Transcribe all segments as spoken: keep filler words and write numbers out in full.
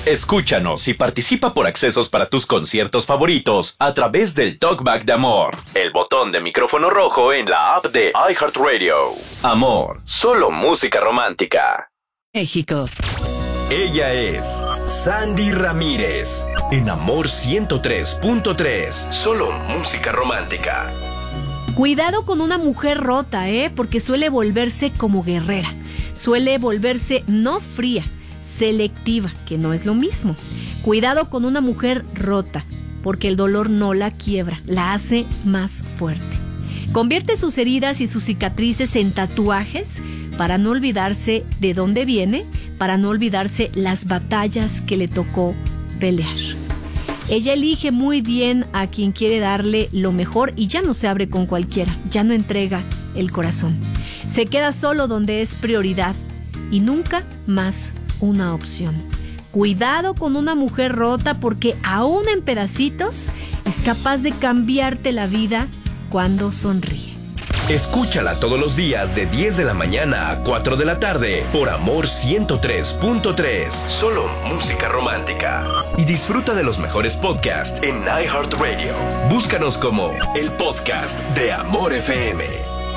Escúchanos y participa por accesos para tus conciertos favoritos a través del Talkback de Amor, el botón de micrófono rojo en la app de iHeartRadio. Amor, solo música romántica. México. Ella es Sandy Ramírez, en Amor ciento tres punto tres, solo música romántica. Cuidado con una mujer rota, ¿eh? Porque suele volverse como guerrera. Suele volverse no fría, selectiva, que no es lo mismo. Cuidado con una mujer rota, porque el dolor no la quiebra, la hace más fuerte. Convierte sus heridas y sus cicatrices en tatuajes para no olvidarse de dónde viene, para no olvidarse las batallas que le tocó pelear. Ella elige muy bien a quien quiere darle lo mejor y ya no se abre con cualquiera, ya no entrega el corazón. Se queda solo donde es prioridad y nunca más una opción. Cuidado con una mujer rota porque aún en pedacitos es capaz de cambiarte la vida cuando sonríe. Escúchala todos los días de diez de la mañana a cuatro de la tarde por Amor ciento tres punto tres. Solo música romántica. Y disfruta de los mejores podcasts en iHeartRadio. Búscanos como el podcast de Amor F M.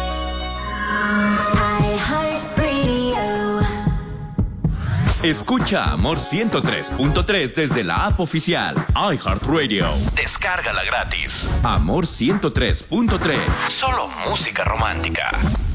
Escucha Amor ciento tres punto tres desde la app oficial iHeartRadio. Descárgala gratis. Amor ciento tres punto tres. Solo música romántica.